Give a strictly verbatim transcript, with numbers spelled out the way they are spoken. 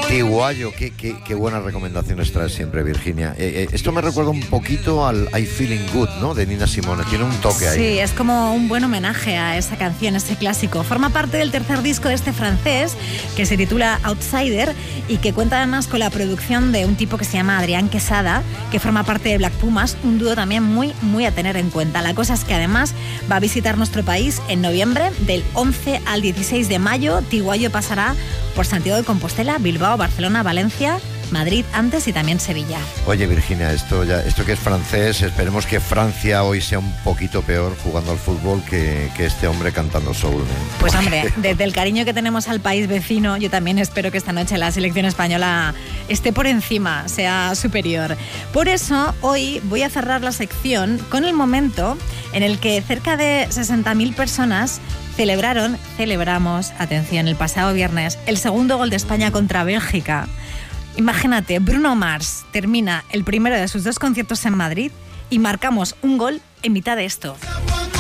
Tiguayo, qué, qué, qué buenas recomendaciones trae siempre Virginia. Eh, eh, esto me recuerda un poquito al I Feeling Good, ¿no? De Nina Simone, tiene un toque ahí. Sí, es como un buen homenaje a esa canción, ese clásico. Forma parte del tercer disco de este francés, que se titula Outsider, y que cuenta además con la producción de un tipo que se llama Adrián Quesada, que forma parte de Black Pumas, un dúo también muy, muy a tener en cuenta. La cosa es que además va a visitar nuestro país en noviembre, del once al dieciséis de mayo. Tiguayo pasará por Santiago de Compostela, Bilbao, Barcelona, Valencia, Madrid antes y también Sevilla. Oye, Virginia, esto ya, esto que es francés, esperemos que Francia hoy sea un poquito peor jugando al fútbol que, que este hombre cantando soul, ¿eh? Pues hombre, desde el cariño que tenemos al país vecino, yo también espero que esta noche la selección española esté por encima, sea superior. Por eso, hoy voy a cerrar la sección con el momento en el que cerca de sesenta mil personas celebraron, celebramos, atención, el pasado viernes, el segundo gol de España contra Bélgica. Imagínate, Bruno Mars termina el primero de sus dos conciertos en Madrid y marcamos un gol en mitad de esto.